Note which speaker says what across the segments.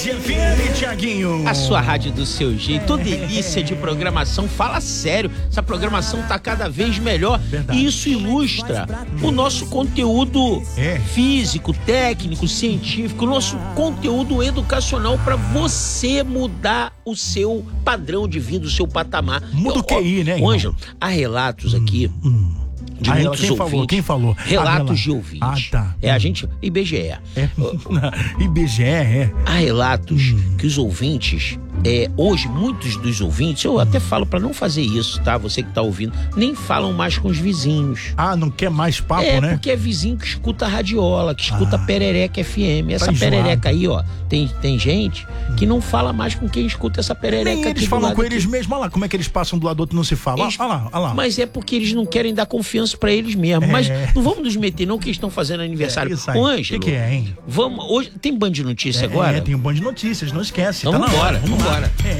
Speaker 1: FM, Thiaguinho.
Speaker 2: A sua rádio do seu jeito, toda delícia de programação. Fala sério, essa programação tá cada vez melhor.
Speaker 1: Verdade.
Speaker 2: E isso ilustra o nosso conteúdo físico, técnico, científico, o nosso conteúdo educacional para você mudar o seu padrão de vida, o seu patamar.
Speaker 1: Muda o QI, né,
Speaker 2: irmão? Ângelo, há relatos aqui de muitos ouvintes.
Speaker 1: Quem falou?
Speaker 2: Relatos de ouvintes.
Speaker 1: Ah, tá.
Speaker 2: A gente... IBGE.
Speaker 1: IBGE,
Speaker 2: Há relatos que os ouvintes... hoje, muitos dos ouvintes, eu até falo pra não fazer isso, tá? Você que tá ouvindo, nem falam mais com os vizinhos.
Speaker 1: Ah, não quer mais papo, né?
Speaker 2: Porque é vizinho que escuta a radiola, que escuta Perereca FM. Essa
Speaker 1: enjoado.
Speaker 2: perereca aí, ó, tem gente que não fala mais com quem escuta essa perereca.
Speaker 1: Nem eles falam com eles mesmos. Olha lá, como é que eles passam do lado do outro e não se falam. Olha lá.
Speaker 2: Mas é porque eles não querem dar confiança pra eles mesmos. Mas não vamos nos meter não que eles estão fazendo aniversário.
Speaker 1: Isso aí.
Speaker 2: Ô, Ângelo,
Speaker 1: O que é, hein?
Speaker 2: Vamos, hoje, tem Band de Notícia agora?
Speaker 1: Tem um Band de Notícias, não esquece.
Speaker 2: Então
Speaker 1: tá na hora.
Speaker 2: vambora.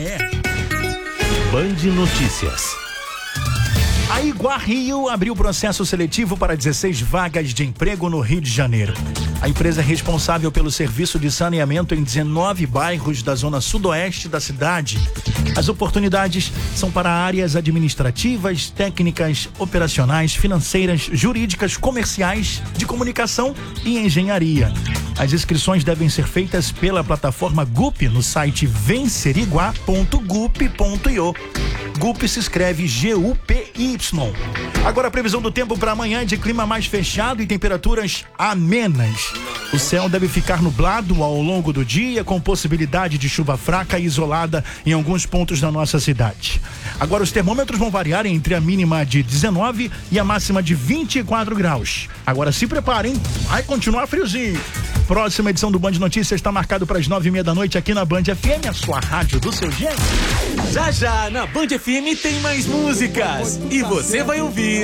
Speaker 3: Band Notícias.
Speaker 1: A Iguá Rio abriu processo seletivo para 16 vagas de emprego no Rio de Janeiro. A empresa é responsável pelo serviço de saneamento em 19 bairros da zona sudoeste da cidade. As oportunidades são para áreas administrativas, técnicas, operacionais, financeiras, jurídicas, comerciais, de comunicação e engenharia. As inscrições devem ser feitas pela plataforma GUP no site venceriguá.gup.io. GUP se escreve GUPY. Agora a previsão do tempo para amanhã é de clima mais fechado e temperaturas amenas. O céu deve ficar nublado ao longo do dia, com possibilidade de chuva fraca e isolada em alguns pontos da nossa cidade. Agora os termômetros vão variar entre a mínima de 19 e a máxima de 24 graus. Agora se preparem, vai continuar friozinho. Próxima edição do Band Notícias está marcado para as 9:30 da noite aqui na Band FM, a sua rádio do seu jeito.
Speaker 3: Já na Band FM tem mais músicas e você vai ouvir.